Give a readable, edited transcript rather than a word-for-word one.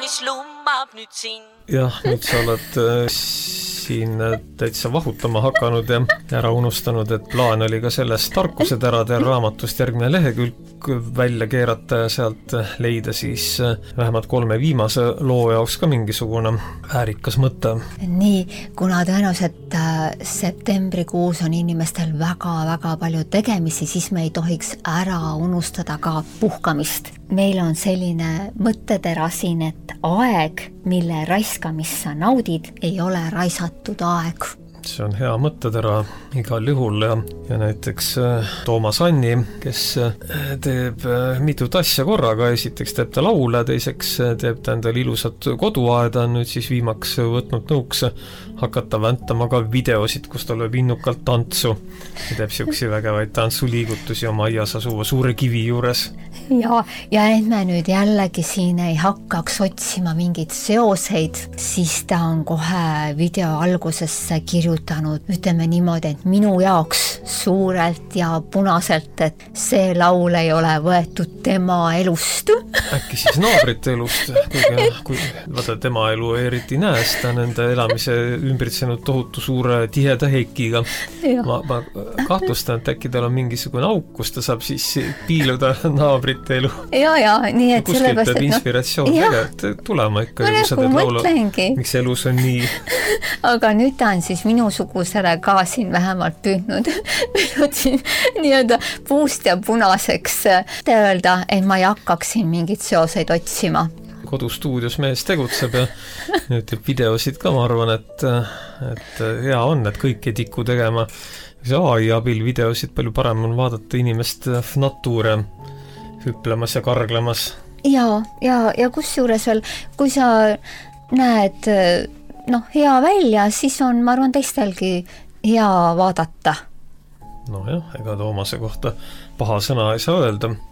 mis lummab nüüd siin. Jah, nüüd sa oled siin täitsa vahutama hakanud ja ära unustanud, et plaan oli ka sellest tarkusetärade raamatust järgmine lehekülg välja keerata ja sealt leida siis vähemalt 3 viimase loo jaoks ka mingisugune väärikas mõte. Nii, kuna tõenäoliselt septembrikuus on inimestel väga-väga palju tegemisi, siis me ei tohiks ära unustada ka puhkamist. Meil on selline mõttetera siin, et aeg, mille raiskamist sa naudid, ei ole raisatud aeg. See on hea mõttetera igal juhul ja näiteks Toomas Anni, kes teeb mitut asja korraga, esiteks teeb ta laule, teiseks teeb ta endale ilusat koduaeda, nüüd siis viimaks võtnud nõuks hakata väntama ka videosid, kus ta lööb innukalt tantsu ja teeb siuksi vägevaid tantsuliigutusi oma aias asuva suure kivi juures. Ja et me nüüd jällegi siin ei hakkaks otsima mingeid seoseid, siis ta on kohe video algusesse kirjutanud, ütleme niimoodi, et minu jaoks suurelt ja punaselt, et see laul ei ole võetud tema elust. Äkki siis naabrite elust, kui vaata tema elu eriti näe, seda nende elamise ümbritsenud tohutu suure tiheda heikiga. Ma kahtlustan, et äkki tal on mingisugune auk, kus ta saab siis piiluda naabrite elu. Ja, nii et kuskilt peab inspiratsioon tegelikult tulema ikka ilusad, et miks elus on nii. Aga nüüd ta on siis minusugusele ka siin vähemalt püüdnud siin nii-öelda puust ja punaseks öelda, et ma ei hakkaks siin mingid seoseid otsima. Kodustuudios mees tegutseb ja nüüd teeb videosid ka, ma arvan, et hea on, et kõik ei tiku tegema. AI abil videosid palju parem on vaadata inimest natuure hüplemas ja karglemas. Ja kusjuures veel, kui sa näed hea välja, siis on, ma arvan, teistelgi hea vaadata. Ega Toomase kohta paha sõna ei saa öelda.